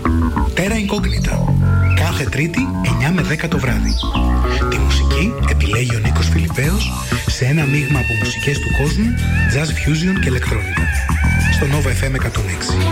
Terra Incognita. Κάθε Τρίτη 9 με 10 το βράδυ. Τη μουσική επιλέγει ο Νίκος Φιλιππέος σε ένα μείγμα από μουσικές του κόσμου, jazz fusion και ηλεκτρόνικα. Στο Nova FM 106.